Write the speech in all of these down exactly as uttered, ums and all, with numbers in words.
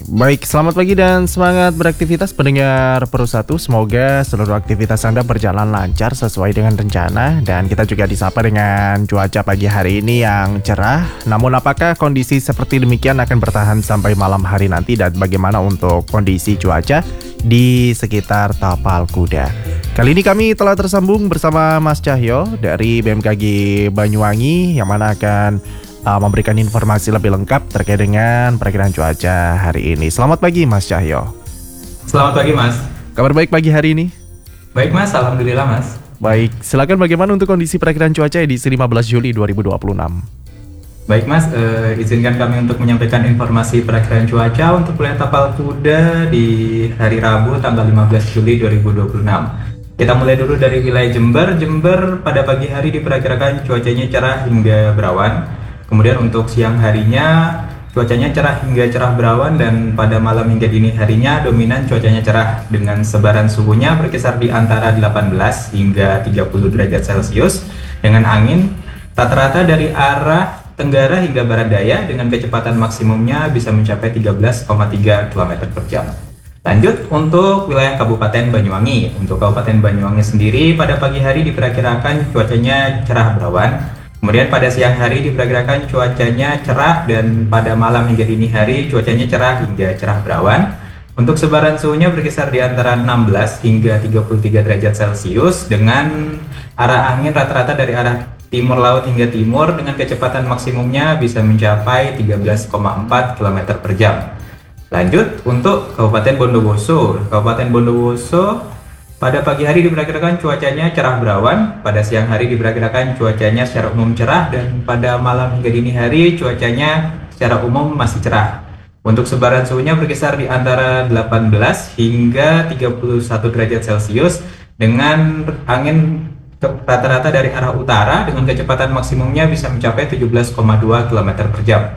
Baik, selamat pagi dan semangat beraktivitas pendengar Pro satu. Semoga seluruh aktivitas Anda berjalan lancar sesuai dengan rencana. Dan kita juga disapa dengan cuaca pagi hari ini yang cerah. Namun apakah kondisi seperti demikian akan bertahan sampai malam hari nanti? Dan bagaimana untuk kondisi cuaca di sekitar Tapal Kuda? Kali ini kami telah tersambung bersama Mas Cahyo dari B M K G Banyuwangi, yang mana akan Uh, memberikan informasi lebih lengkap terkait dengan perakiraan cuaca hari ini. Selamat pagi Mas Cahyo. Selamat pagi Mas. Kabar baik pagi hari ini? Baik Mas, alhamdulillah Mas. Baik, silakan bagaimana untuk kondisi perakiraan cuaca edisi lima belas Juli dua ribu dua puluh enam? Baik Mas, eh, izinkan kami untuk menyampaikan informasi perakiraan cuaca untuk wilayah Tapal Kuda di hari Rabu tanggal lima belas Juli dua ribu dua puluh enam. Kita mulai dulu dari wilayah Jember. Jember pada pagi hari diperkirakan cuacanya cerah hingga berawan. Kemudian untuk siang harinya cuacanya cerah hingga cerah berawan, dan pada malam hingga dini harinya dominan cuacanya cerah dengan sebaran suhunya berkisar di antara delapan belas hingga tiga puluh derajat Celcius dengan angin rata-rata dari arah tenggara hingga barat daya dengan kecepatan maksimumnya bisa mencapai tiga belas koma tiga kilometer per jam. Lanjut untuk wilayah Kabupaten Banyuwangi. Untuk Kabupaten Banyuwangi sendiri pada pagi hari diperkirakan cuacanya cerah berawan. Kemudian pada siang hari diperkirakan cuacanya cerah, dan pada malam hingga dini hari cuacanya cerah hingga cerah berawan. Untuk sebaran suhunya berkisar di antara enam belas hingga tiga puluh tiga derajat Celcius dengan arah angin rata-rata dari arah timur laut hingga timur dengan kecepatan maksimumnya bisa mencapai tiga belas koma empat kilometer per jam. Lanjut untuk Kabupaten Bondowoso. Kabupaten Bondowoso pada pagi hari diperkirakan cuacanya cerah berawan, pada siang hari diperkirakan cuacanya secara umum cerah, dan pada malam hingga dini hari cuacanya secara umum masih cerah. Untuk sebaran suhunya berkisar di antara delapan belas hingga tiga puluh satu derajat Celcius dengan angin rata-rata dari arah utara dengan kecepatan maksimumnya bisa mencapai tujuh belas koma dua kilometer per jam.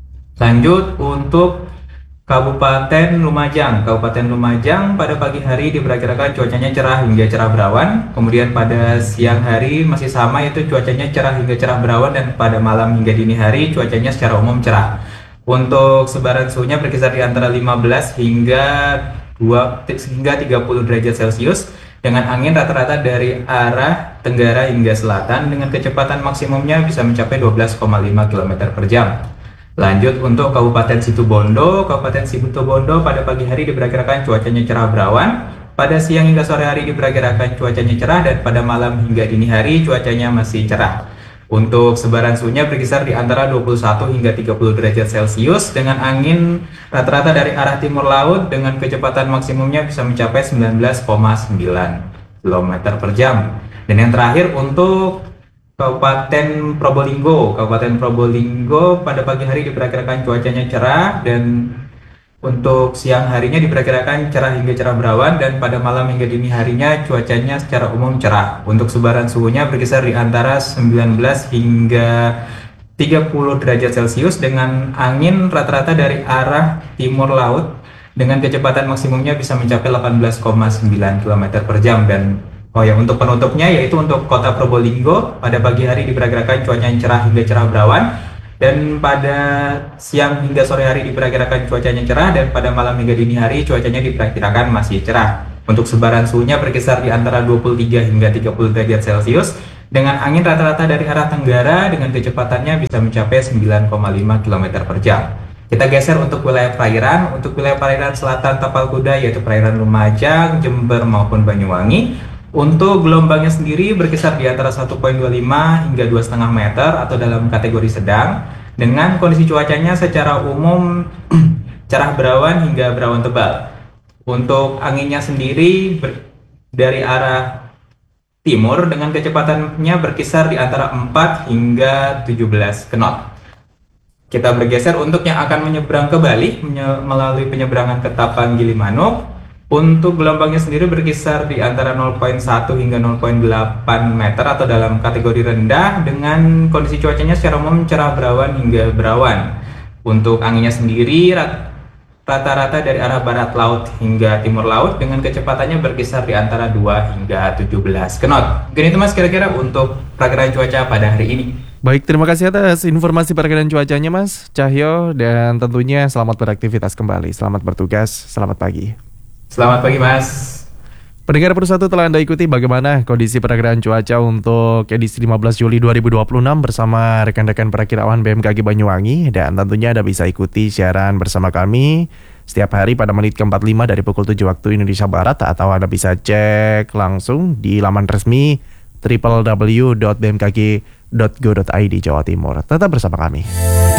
Lanjut untuk Kabupaten Lumajang. Kabupaten Lumajang pada pagi hari diperkirakan cuacanya cerah hingga cerah berawan. Kemudian pada siang hari masih sama, yaitu cuacanya cerah hingga cerah berawan, dan pada malam hingga dini hari cuacanya secara umum cerah. Untuk sebaran suhunya berkisar di antara lima belas hingga dua hingga tiga puluh derajat Celcius dengan angin rata-rata dari arah tenggara hingga selatan dengan kecepatan maksimumnya bisa mencapai dua belas koma lima kilometer per jam. Lanjut untuk Kabupaten Situbondo. Kabupaten Situbondo pada pagi hari diperkirakan cuacanya cerah berawan. Pada siang hingga sore hari diperkirakan cuacanya cerah, dan pada malam hingga dini hari cuacanya masih cerah. Untuk sebaran suhunya berkisar di antara dua puluh satu hingga tiga puluh derajat Celcius dengan angin rata-rata dari arah timur laut dengan kecepatan maksimumnya bisa mencapai sembilan belas koma sembilan kilometer per jam. Dan yang terakhir untuk Kabupaten Probolinggo. Kabupaten Probolinggo pada pagi hari diperkirakan cuacanya cerah, dan untuk siang harinya diperkirakan cerah hingga cerah berawan, dan pada malam hingga dini harinya cuacanya secara umum cerah. Untuk sebaran suhunya berkisar di antara sembilan belas hingga tiga puluh derajat Celcius dengan angin rata-rata dari arah timur laut dengan kecepatan maksimumnya bisa mencapai delapan belas koma sembilan kilometer per jam. Dan Oh ya, untuk penutupnya yaitu untuk kota Probolinggo pada pagi hari diperkirakan cuacanya cerah hingga cerah berawan, dan pada siang hingga sore hari diperkirakan cuacanya cerah, dan pada malam hingga dini hari cuacanya diperkirakan masih cerah. Untuk sebaran suhunya berkisar di antara dua puluh tiga hingga tiga puluh derajat Celcius dengan angin rata-rata dari arah tenggara dengan kecepatannya bisa mencapai sembilan koma lima kilometer per jam. Kita geser untuk wilayah perairan. Untuk wilayah perairan selatan Tapal Kuda yaitu perairan Lumajang, Jember maupun Banyuwangi. Untuk gelombangnya sendiri berkisar di antara satu koma dua lima hingga dua koma lima meter atau dalam kategori sedang, dengan kondisi cuacanya secara umum cerah berawan hingga berawan tebal. Untuk anginnya sendiri ber, dari arah timur dengan kecepatannya berkisar di antara empat hingga tujuh belas knot. Kita bergeser untuk yang akan menyeberang ke Bali melalui penyeberangan ke Tapang Gilimanuk. Untuk gelombangnya sendiri berkisar di antara nol koma satu hingga nol koma delapan meter atau dalam kategori rendah dengan kondisi cuacanya secara umum cerah berawan hingga berawan. Untuk anginnya sendiri rata-rata dari arah barat laut hingga timur laut dengan kecepatannya berkisar di antara dua hingga tujuh belas knot. Mungkin itu Mas kira-kira untuk perakiraan cuaca pada hari ini. Baik, terima kasih atas informasi perkiraan cuacanya Mas Cahyo, dan tentunya selamat beraktivitas kembali, selamat bertugas, selamat pagi. Selamat pagi Mas. Pendengar Persatu, telah Anda ikuti bagaimana kondisi perakiraan cuaca untuk edisi lima belas Juli dua ribu dua puluh enam bersama rekan-rekan perakiraan B M K G Banyuwangi, dan tentunya Anda bisa ikuti siaran bersama kami setiap hari pada menit ke empat puluh lima dari pukul tujuh waktu Indonesia Barat, atau Anda bisa cek langsung di laman resmi w w w dot b m k g dot go dot i d Jawa Timur. Tetap bersama kami.